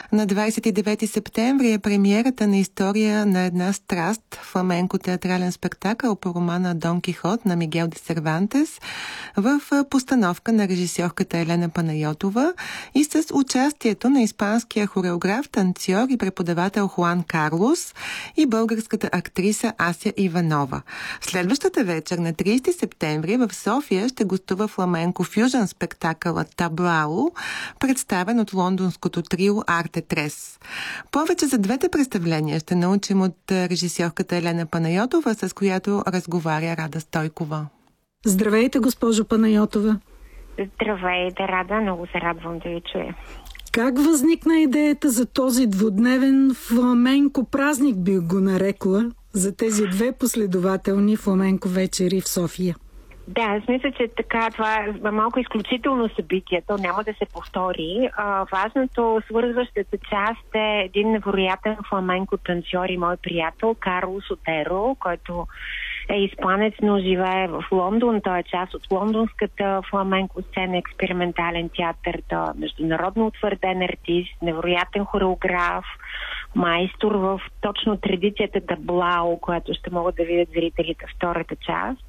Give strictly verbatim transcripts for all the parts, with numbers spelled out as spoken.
На двадесет и девети септември е премиерата на История на една страст, фламенко-театрален спектакъл по романа Дон Кихот на Мигел де Сервантес в постановка на режисьорката Елена Панайотова и с участието на испанския хореограф, танцор и преподавател Хуан Карлос и българската актриса Ася Иванова. Следващата вечер на тридесети септември в София ще гостува фламенко-фюжън спектакълът Таблао, представен от лондонското трио Арте Трес. Повече за двете представления ще научим от режисьорката Елена Панайотова, с която разговаря Рада Стойкова. Здравейте, госпожо Панайотова. Здравейте, Рада. Много се радвам да ви чуя. Как възникна идеята за този двудневен фламенко празник, би го нарекла, за тези две последователни фламенко вечери в София? Да, аз мисля, че така, това е малко изключително събитие. То няма да се повтори. А, важното, свързващата част е един невероятен фламенко танцор и мой приятел Карлос Отеро, който е испанец, но живее в Лондон. Той е част от лондонската фламенко сцена, експериментален театър. Той е международно утвърден артист, невероятен хореограф, майстор в точно традицията Таблао, която ще могат да видят зрителите в втората част.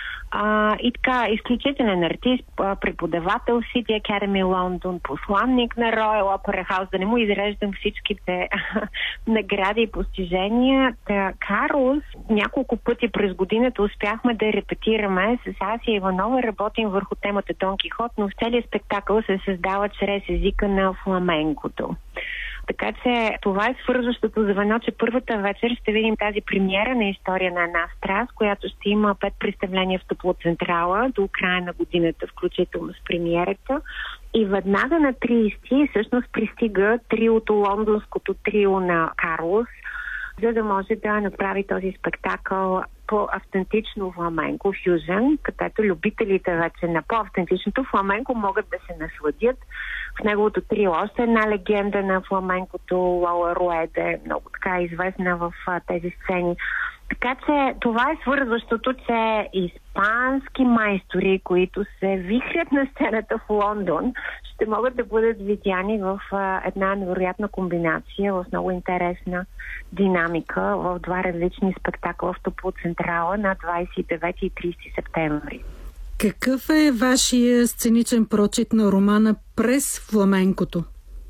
А, и така, изключителен артист, преподавател в City Academy Лондон, посланник на Royal Opera House, да не му изреждам всичките награди и постижения. Та, Карлос, няколко пъти през годината успяхме да репетираме с Асия Иванова, работим върху темата Дон Кихот, но в целия спектакъл се създава чрез езика на фламенкото. Така че това е свързващото звено, че първата вечер ще видим тази премиера на История на една страст, която ще има пет представления в Топлоцентрала до края на годината, включително с премиерата. И веднага на тридесети всъщност пристига триото, лондонското трио на Карлос, за да може да направи този спектакъл по-автентично фламенко фюжън, където любителите вече на по-автентичното фламенко могат да се насладят. В неговото трио още една легенда на фламенкото, Лола Руеде, много така известна в а, тези сцени. Така че това е свързващото, че испански майстори, които се вихрят на сцената в Лондон, ще могат да бъдат видяни в а, една невероятна комбинация, в много интересна динамика, в два различни спектакъла в Топлоцентрала на двадесет и девети и тридесети септември. Какъв е вашия сценичен прочит на романа през фламенкото?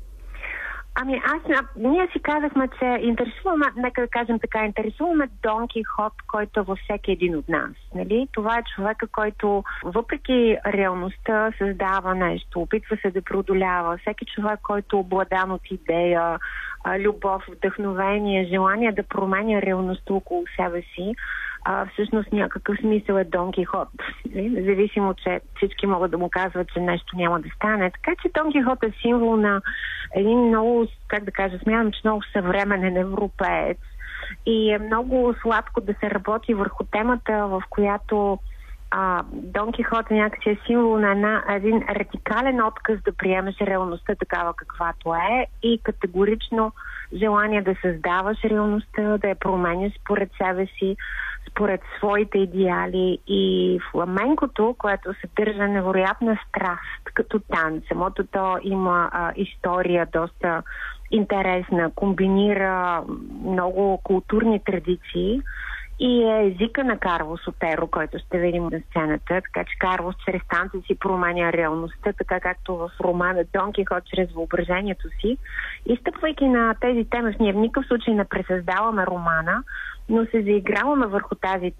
Ами аз, ние си казахме, че интересуваме, нека да кажем така, интересуваме Дон Кихот, който е във всеки един от нас. Нали? Това е човека, който въпреки реалността създава нещо, опитва се да преодолява. Всеки човек, който е обладан от идея, любов, вдъхновение, желание да променя реалността около себе си, а, всъщност някакъв смисъл е Дон Кихот. Независимо, че всички могат да му казват, че нещо няма да стане. Така че Дон Кихот е символ на един много, как да кажа, смятам, че много съвременен европеец. И е много сладко да се работи върху темата, в която а, Дон Кихот е някакси символ на една, един радикален отказ да приемеш реалността такава каквато е и категорично желание да създаваш реалността, да я променяш според себе си, според своите идеали. И фламенкото, което съдържа невероятна страст като танц. Самото то има а, история доста интересна, комбинира много културни традиции и е езика на Карлос Отеро, който ще видим на сцената. Така че Карлос чрез танца си променя реалността, така както в романа Дон Кихот чрез въображението си. И стъпвайки на тези теми, ние в никакъв случай не пресъздаваме романа, но се заиграваме върху тази